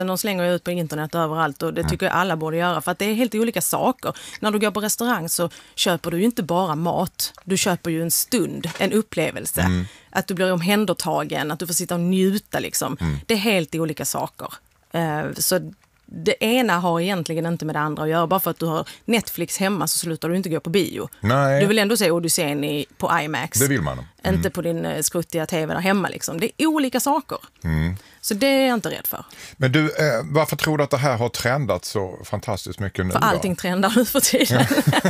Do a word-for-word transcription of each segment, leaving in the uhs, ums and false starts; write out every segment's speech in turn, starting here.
De slänger ut på internet överallt och det tycker jag alla borde göra för att det är helt olika saker. När du går på restaurang så köper du ju inte bara mat. Du köper ju en stund, en upplevelse. Mm. Att du blir omhändertagen, att du får sitta och njuta liksom. Mm. Det är helt olika saker. Uh, så det ena har egentligen inte med det andra att göra. Bara för att du har Netflix hemma så slutar du inte gå på bio. Nej. Du vill ändå se Odysseen i, på IMAX. Det vill man. Mm. Inte på din uh, skruttiga tv där hemma liksom. Det är olika saker. Mm. Så det är jag inte rädd för. Men du, eh, varför tror du att det här har trendat så fantastiskt mycket nu? För allting trendar nu för tiden.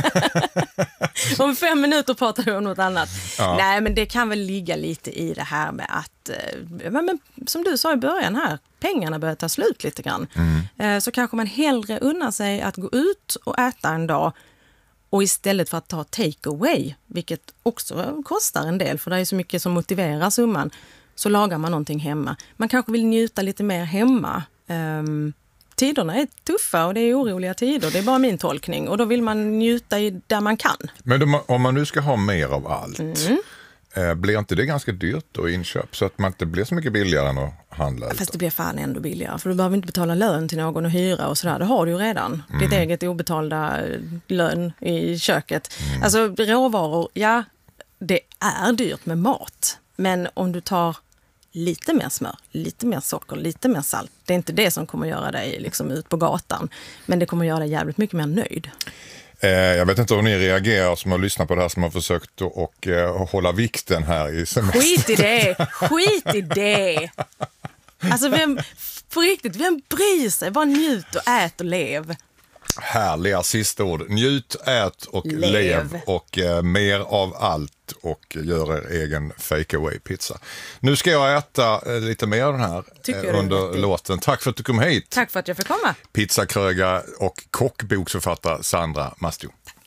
Ja. Om fem minuter pratar du om något annat. Ja. Nej, men det kan väl ligga lite i det här med att, eh, men, som du sa i början här, pengarna börjar ta slut lite grann. Mm. Eh, så kanske man hellre unnar sig att gå ut och äta en dag och istället för att ta take away, vilket också kostar en del, för det är så mycket som motiverar summan, så lagar man någonting hemma. Man kanske vill njuta lite mer hemma. Um, tiderna är tuffa och det är oroliga tider. Det är bara min tolkning. Och då vill man njuta i där man kan. Men om man nu ska ha mer av allt, mm. eh, blir inte det ganska dyrt att inköp? Så att man inte blir så mycket billigare än att handla? Ja, fast det blir fan ändå billigare. För du behöver inte betala lön till någon och hyra och sådär. Det har du ju redan. Mm. Ditt eget obetalda lön i köket. Mm. Alltså råvaror, ja, det är dyrt med mat. Men om du tar lite mer smör, lite mer socker, lite mer salt. Det är inte det som kommer göra dig liksom ut på gatan. Men det kommer göra dig jävligt mycket mer nöjd. Eh, jag vet inte hur ni reagerar som har lyssnat på det här, som har försökt att och, eh, hålla vikten här i semester. Skit i det! Skit i det! Alltså, vem, på riktigt, vem bryr sig? Bara njut och ät och lev. Härliga sista ord. Njut, ät och lev, lev och eh, mer av allt och gör er egen fake away pizza. Nu ska jag äta eh, lite mer av den här eh, under låten. Tack för att du kom hit. Tack för att jag fick komma. Pizzakröga och kockboksförfattare Sandra Mastio.